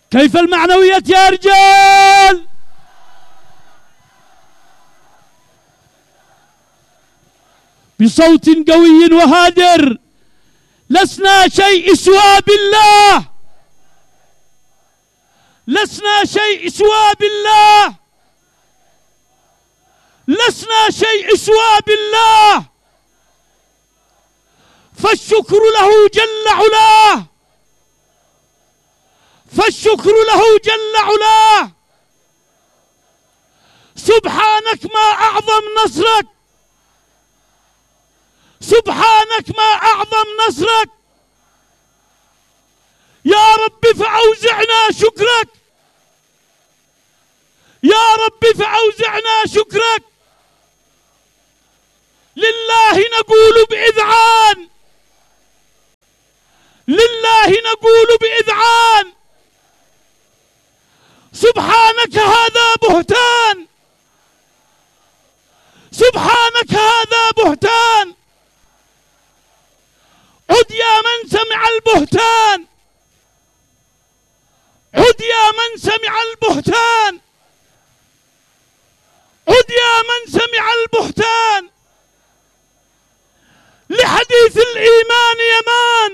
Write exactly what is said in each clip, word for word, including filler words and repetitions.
كيف المعنويات يا رجال؟ بصوت قوي وهادر: لسنا شيء سوى بالله، لسنا شيء سوى بالله، لسنا شيء سوى بالله، فالشكر له جل علاه، فالشكر له جل علاه. سبحانك ما أعظم نصرك، سبحانك ما أعظم نصرك. يا رب فأوزعنا شكرك، يا رب فأوزعنا شكرك. لله نقول بإذعان، لله نقول بإذعان: سبحانك هذا بهتان، سبحانك هذا بهتان. عد يا من سمع البهتان، عد يا من سمع البهتان، عد يا من سمع البهتان. لحديث الإيمان يمان،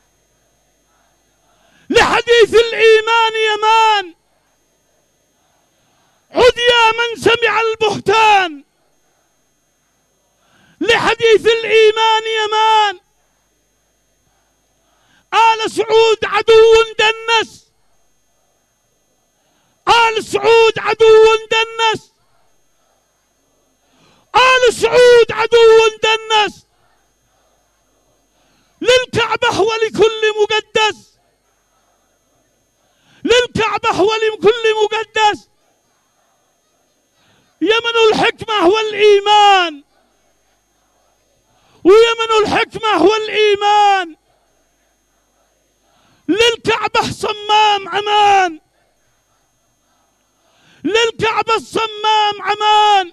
لحديث الإيمان يمان. عد يا من سمع البهتان، لحديث الإيمان يمان. آل سعود عدو دنس، آل سعود عدو دنس، آل سعود عدو دنس. للكعبة ولكل مقدس، للكعبة ولكل مقدس. يمن الحكمة والإيمان، ويمن الحكمة والإيمان. للكعبة صمام عمان، للكعبة الصمام عمان.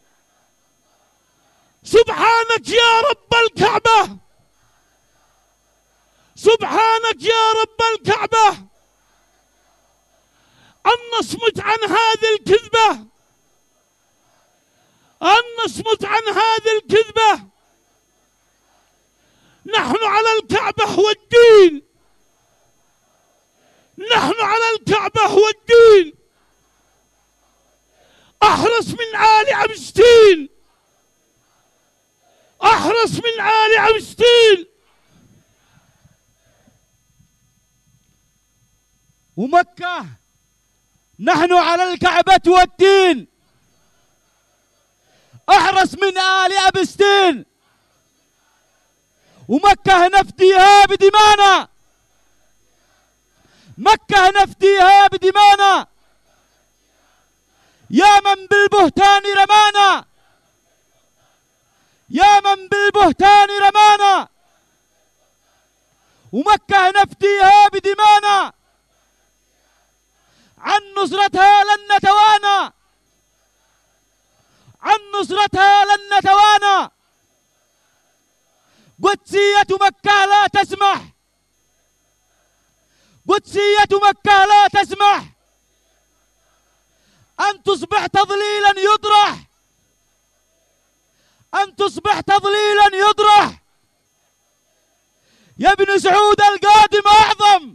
سبحانك يا رب الكعبة، سبحانك يا رب الكعبة، أن نصمت عن هذه الكذبة، أن نصمت عن هذه الكذبة. نحن على الكعبة والدين، نحن على الكعبة والدين. أحرص من آل عبستين، أحرص من آل عبستين. ومكة نحن على الكعبة والدين، أحرص من آل أبستين. ومكة نفديها بدمانا، مكة نفديها بدمانا. يا من بالبهتان رمانا، يا من بالبهتان رمانا. ومكة نفديها بدمانا، عن نصرتها لن نتوانى، عن نصرتها لن نتوانى. قدسية مكة لا تسمح، قدسية مكة لا تسمح أن تصبح تضليلا يطرح، أن تصبح تضليلا يطرح. يا ابن سعود القادم أعظم،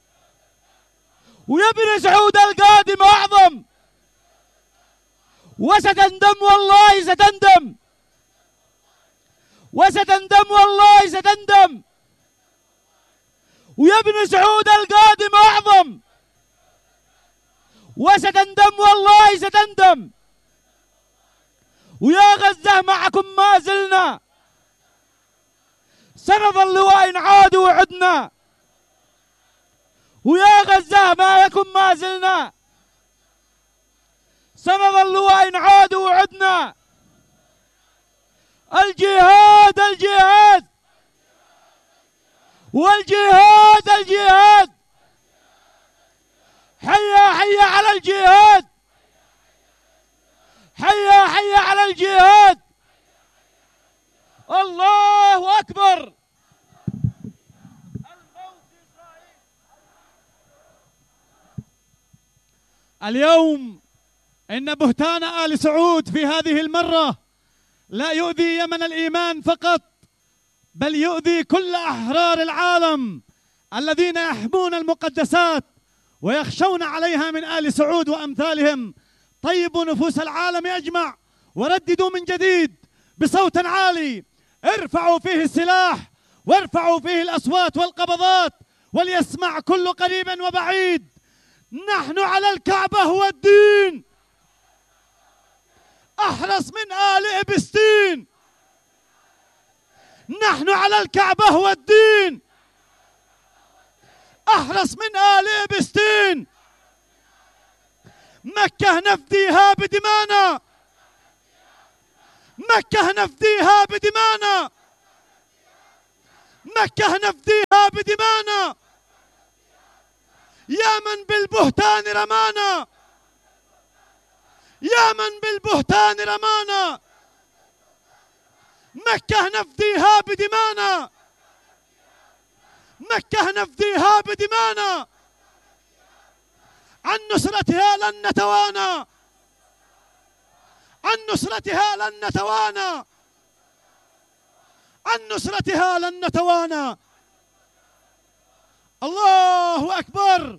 ويا ابن سعود القادم أعظم. وستندم والله ستندم، وستندم والله ستندم. ويا ابن سعود القادم أعظم، وستندم والله ستندم. ويا غزة معكم ما زلنا، سنظل وإن عادوا وعدنا. ويا غزة معكم ما زلنا، سنظل وإن عادوا وعدنا. الجهاد الجهاد والجهاد الجهاد. حيا حيا على الجهاد، حيا حيا على الجهاد. الله أكبر. اليوم إن بهتان آل سعود في هذه المرة لا يؤذي يمن الإيمان فقط، بل يؤذي كل أحرار العالم الذين يحمون المقدسات ويخشون عليها من آل سعود وأمثالهم. طيبوا نفوس العالم أجمع ورددوا من جديد بصوت عالي، ارفعوا فيه السلاح وارفعوا فيه الأصوات والقبضات، وليسمع كل قريب وبعيد: نحن على الكعبة والدين أحرص من آل إبستين. نحن على الكعبة والدين أحرص من آل إبستين. مكة نفديها بدمانا، مكة نفديها بدمانا، مكة نفديها بدمانا. يا من بالبهتان رمانا، يا من بالبهتان رمانا، مكة نفديها بدمانا، مكة نفديها بدمانا. عن نصرتها لن نتوانى، عن نصرتها لن نتوانى، عن نصرتها لن نتوانى. الله أكبر.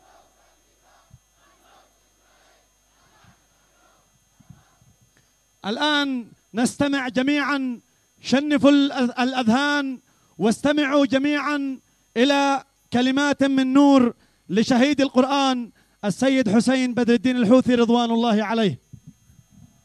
الآن نستمع جميعا، شنفوا الأذهان واستمعوا جميعا إلى كلمات من نور لشهيد القرآن السيد حسين بدر الدين الحوثي رضوان الله عليه.